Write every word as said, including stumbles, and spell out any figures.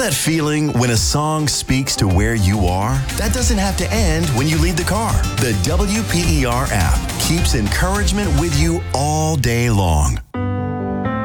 that feeling when a song speaks to where you are? That doesn't have to end when you leave the car. The W P E R app keeps encouragement with you all day long.